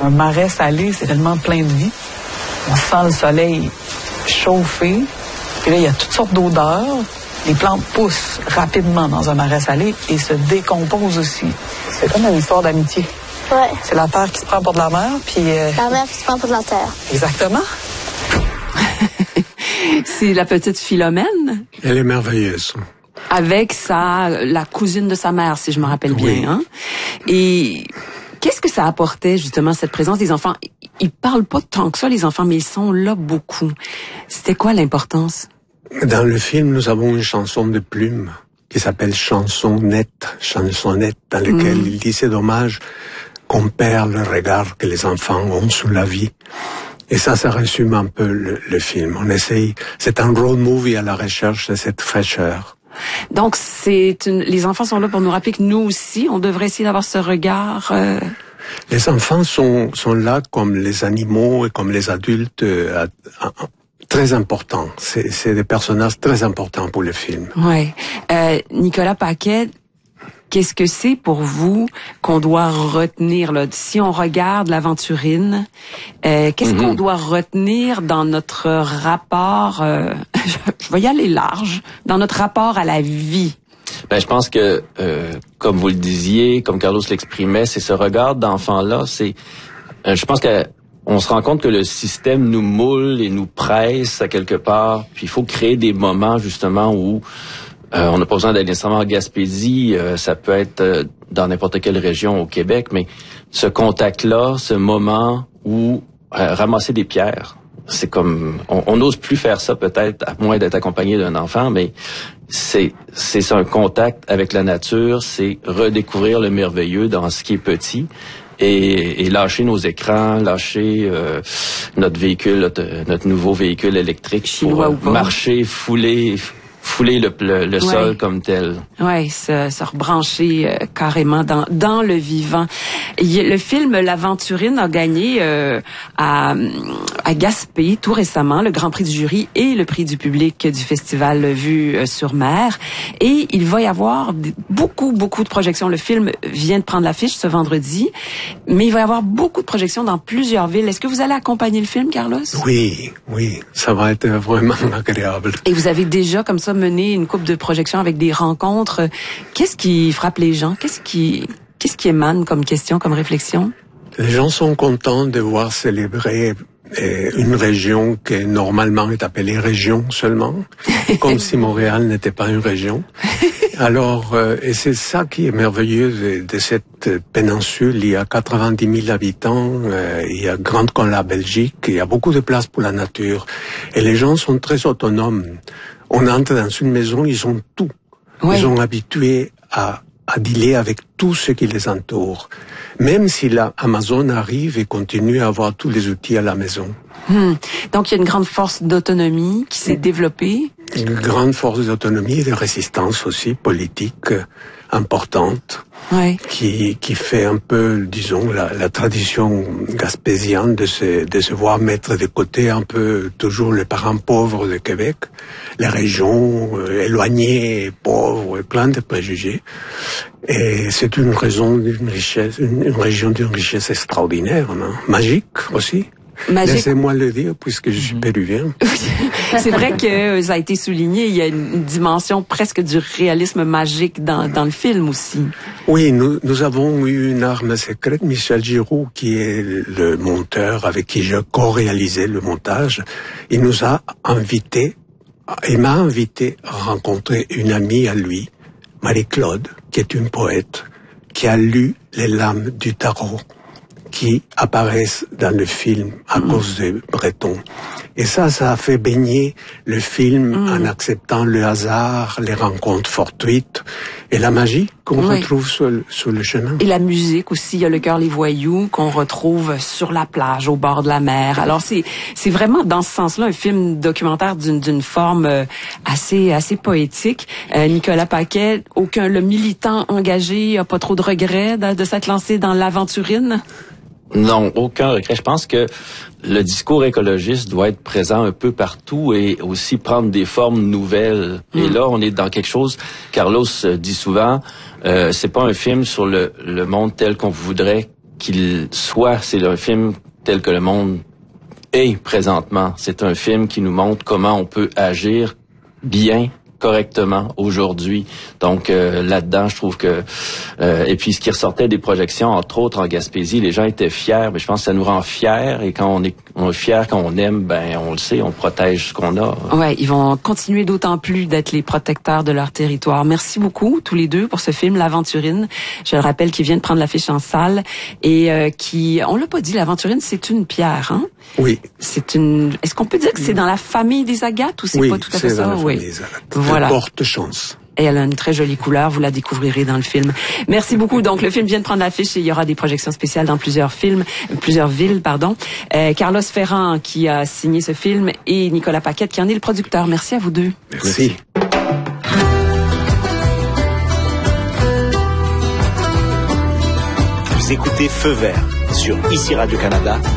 Un marais salé, c'est tellement plein de vie. On sent le soleil chauffer. Puis là, il y a toutes sortes d'odeurs. Les plantes poussent rapidement dans un marais salé et se décomposent aussi. C'est comme une histoire d'amitié. Ouais. C'est la terre qui se prend pour de la mer, puis... La mer qui se prend pour de la terre. Exactement. C'est la petite Philomène. Elle est merveilleuse. Avec la cousine de sa mère, si je me rappelle bien. Oui. Hein? Et qu'est-ce que ça apportait, justement, cette présence des enfants? Ils parlent pas tant que ça, les enfants, mais ils sont là beaucoup. C'était quoi l'importance? Dans le film, nous avons une chanson de Plume qui s'appelle Chansonnette, dans laquelle il dit c'est dommage qu'on perd le regard que les enfants ont sur la vie. Et ça résume un peu le film. On essaye, c'est un road movie à la recherche de cette fraîcheur. Donc, les enfants sont là pour nous rappeler que nous aussi, on devrait essayer d'avoir ce regard. Les enfants sont là comme les animaux et comme les adultes, très importants. C'est des personnages très importants pour le film. Ouais. Nicolas Paquet, qu'est-ce que c'est pour vous qu'on doit retenir là? Si on regarde l'Aventurine, qu'est-ce qu'on doit retenir dans notre rapport, je vais y aller large, dans notre rapport à la vie? Ben, je pense que, comme vous le disiez, comme Carlos l'exprimait, c'est ce regard d'enfant-là. Je pense qu'on se rend compte que le système nous moule et nous presse à quelque part. Puis il faut créer des moments justement où on n'a pas besoin d'aller nécessairement en Gaspésie, ça peut être dans n'importe quelle région au Québec, mais ce contact-là, ce moment où ramasser des pierres, c'est comme on n'ose plus faire ça peut-être, à moins d'être accompagné d'un enfant, mais c'est un contact avec la nature, c'est redécouvrir le merveilleux dans ce qui est petit. Et lâcher nos écrans, lâcher notre véhicule, notre nouveau véhicule électrique pour marcher, fouler le sol comme tel. Ouais, se rebrancher carrément dans le vivant. Le film L'Aventurine a gagné à Gaspé tout récemment le Grand Prix du jury et le prix du public du festival Vue sur Mer. Et il va y avoir beaucoup de projections. Le film vient de prendre l'affiche ce vendredi, mais il va y avoir beaucoup de projections dans plusieurs villes. Est-ce que vous allez accompagner le film, Carlos? Oui, ça va être vraiment agréable. Et vous avez déjà comme ça mené une couple de projections avec des rencontres. Qu'est-ce qui frappe les gens? Qu'est-ce qui émane comme question, comme réflexion? Les gens sont contents de voir célébrer une région qui normalement est appelée région seulement, comme si Montréal n'était pas une région. Alors, et c'est ça qui est merveilleux de cette péninsule. Il y a 90 000 habitants, il y a grande comme la Belgique, il y a beaucoup de place pour la nature. Et les gens sont très autonomes. On entre dans une maison, ils ont tout. Oui. Ils sont habitués à dealer avec tout ce qui les entoure. Même si Amazon arrive et continue à avoir tous les outils à la maison. Donc, il y a une grande force d'autonomie qui s'est développée. Une grande force d'autonomie et de résistance aussi, politique, importante. Ouais. Qui fait un peu, disons, la tradition gaspésienne de se voir mettre de côté un peu toujours les parents pauvres de Québec, les régions éloignées, pauvres, plein de préjugés. Et c'est une région d'une richesse extraordinaire, non? Magique aussi. Laissez-moi le dire, puisque je suis péruvien. C'est vrai que ça a été souligné, il y a une dimension presque du réalisme magique dans le film aussi. Oui, nous avons eu une arme secrète, Michel Giroux, qui est le monteur avec qui je co-réalisais le montage. Il m'a invité à rencontrer une amie à lui, Marie-Claude, qui est une poète, qui a lu les lames du tarot qui apparaissent dans le film à cause de Breton. Et ça a fait baigner le film en acceptant le hasard, les rencontres fortuites et la magie qu'on retrouve sur le chemin. Et la musique aussi, il y a Le Cœur les Voyous qu'on retrouve sur la plage, au bord de la mer. Alors c'est vraiment dans ce sens-là un film documentaire d'une forme assez poétique. Nicolas Paquet, le militant engagé a pas trop de regrets de s'être lancé dans l'aventurine? Non, aucun regret. Je pense que le discours écologiste doit être présent un peu partout et aussi prendre des formes nouvelles. Et là, on est dans quelque chose, Carlos dit souvent, c'est pas un film sur le monde tel qu'on voudrait c'est le film tel que le monde est présentement. C'est un film qui nous montre comment on peut agir bien, correctement aujourd'hui. Donc là-dedans, je trouve que et puis ce qui ressortait des projections, entre autres en Gaspésie, les gens étaient fiers, mais je pense que ça nous rend fiers, et quand on est fier, quand on aime, ben on le sait, on protège ce qu'on a. Ouais, ils vont continuer d'autant plus d'être les protecteurs de leur territoire. Merci beaucoup tous les deux pour ce film L'Aventurine. Je le rappelle, qui vient de prendre l'affiche en salle et on l'a pas dit, L'Aventurine, c'est une pierre, hein? Oui. Est-ce qu'on peut dire que c'est dans la famille des agates ou c'est pas tout à fait ça? Oui, c'est dans la famille des agates. Voilà. Elle porte chance. Et elle a une très jolie couleur, vous la découvrirez dans le film. Merci beaucoup. Donc, le film vient de prendre l'affiche et il y aura des projections spéciales dans plusieurs villes, pardon. Carlos Ferrand qui a signé ce film et Nicolas Paquette qui en est le producteur. Merci à vous deux. Merci. Vous écoutez Feu Vert sur ICI Radio-Canada.